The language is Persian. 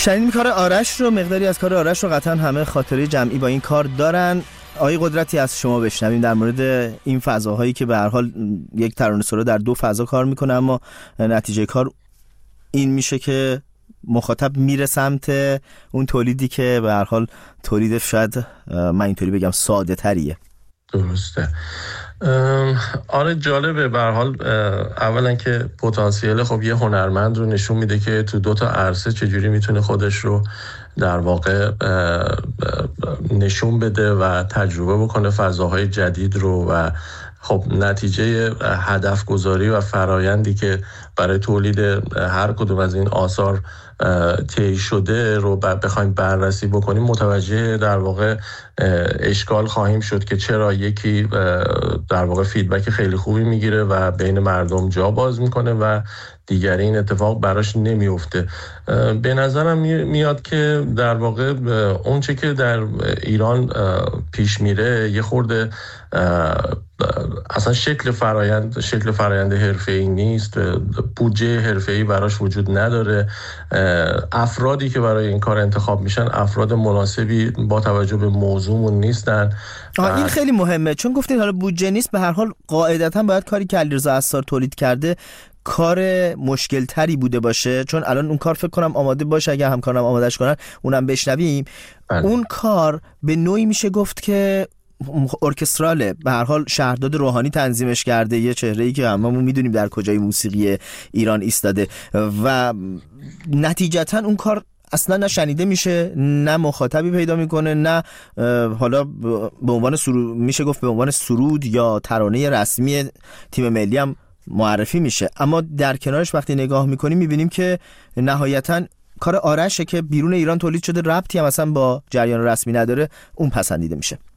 شنیدیم کار آرش رو، مقداری از کار آرش رو قطعا همه خاطره جمعی با این کار دارن. آقای قدرتی از شما بشنویم در مورد این فضاهایی که به هر حال یک ترانه‌سرا در دو فضا کار میکنه، اما نتیجه کار این میشه که مخاطب میره سمت اون تولیدی که به هر حال تولید شاید من اینطوری بگم ساده تریه. درسته. آره جالبه. به هر حال اولا که پتانسیل خب یه هنرمند رو نشون میده که تو دو تا عرصه چجوری میتونه خودش رو در واقع نشون بده و تجربه بکنه فضاهای جدید رو و خب نتیجه هدف گذاری و فرایندی که برای تولید هر کدوم از این آثار طی شده رو بخوایم بررسی بکنیم متوجه در واقع اشکال خواهیم شد که چرا یکی در واقع فیدبک خیلی خوبی میگیره و بین مردم جا باز میکنه و دیگری این اتفاق براش نمیفته. به نظرم میاد که در واقع اون چه که در ایران پیش میره یه خورده اصلا شکل فرایند حرفه‌ای نیست، بودجه حرفه‌ای براش وجود نداره، افرادی که برای این کار انتخاب میشن افراد مناسبی با توجه به موضوعمون نیستن. این خیلی مهمه، چون گفتید حالا بودجه نیست، به هر حال قاعدتا باید کاری که علیرضا عصار تولید کرده کار مشکل تری بوده باشه، چون الان اون کار فکر کنم آماده باشه، اگه همکارم آمادهش کنن اونم بشنویم. اون کار به نوعی میشه گفت که ارکستراله، به هر حال شهرداد روحانی تنظیمش کرده، یه چهره‌ای که هممون میدونیم در کجای موسیقی ایران ایستاده و نتیجتا اون کار اصلا نه شنیده میشه، نه مخاطبی پیدا میکنه، نه حالا به عنوان میشه گفت به عنوان سرود یا ترانه رسمی تیم ملی هم معرفی میشه. اما در کنارش وقتی نگاه میکنیم میبینیم که نهایتا کار آرشه که بیرون ایران تولید شده، ربطی هم اصلا با جریان رسمی نداره، اون پسندیده میشه.